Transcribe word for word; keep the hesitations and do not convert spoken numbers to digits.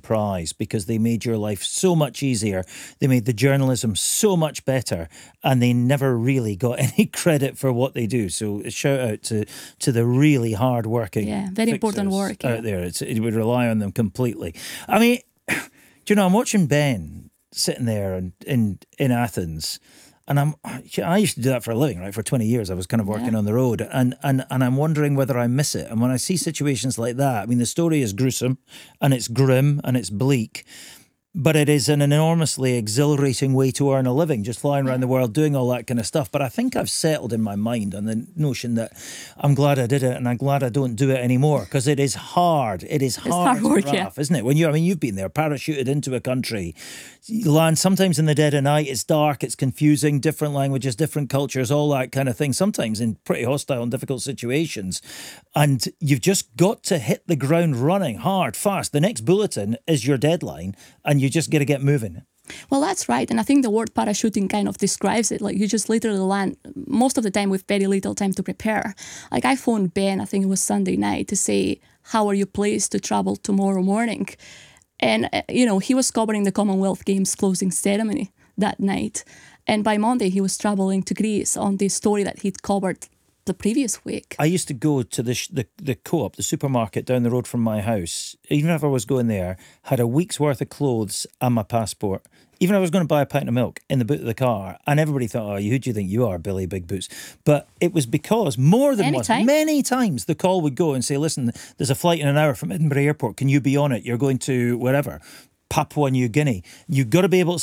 prize because they made your life so much easier. They made the journalism so much better, and they never really got any credit for what they do. So a shout out to to the really hard working, yeah, very important work out yeah. there. It's, it would rely on them completely. I mean, do you know, I'm watching Ben sitting there in in, in Athens. And I'm, I used to do that for a living, right? For twenty years, I was kind of working yeah. on the road, and, and and I'm wondering whether I miss it. And when I see situations like that, I mean, the story is gruesome, and it's grim, and it's bleak, but it is an enormously exhilarating way to earn a living, just flying around the world doing all that kind of stuff. But I think I've settled in my mind on the notion that I'm glad I did it, and I'm glad I don't do it anymore, because it is hard. It is hard, hard work, rough, yeah. isn't it? When you, I mean, you've been there, parachuted into a country, you land sometimes in the dead of night. It's dark, it's confusing, different languages, different cultures, all that kind of thing. Sometimes in pretty hostile and difficult situations, and you've just got to hit the ground running hard, fast. The next bulletin is your deadline, and you just got to get moving. Well, that's right. And I think the word parachuting kind of describes it. Like, you just literally land most of the time with very little time to prepare. Like, I phoned Ben, I think it was Sunday night, to say, how are you placed to travel tomorrow morning? And, uh, you know, he was covering the Commonwealth Games closing ceremony that night. And by Monday, he was traveling to Greece on this story that he'd covered the previous week. I used to go to the, sh- the the Co-op, the supermarket down the road from my house. Even if I was going there, had a week's worth of clothes and my passport. Even if I was going to buy a pint of milk in the boot of the car, and everybody thought, oh, who do you think you are, Billy Big Boots? But it was because more than Anytime. once, many times, the call would go and say, listen, there's a flight in an hour from Edinburgh Airport. Can you be on it? You're going to wherever, Papua New Guinea. You've got to be able to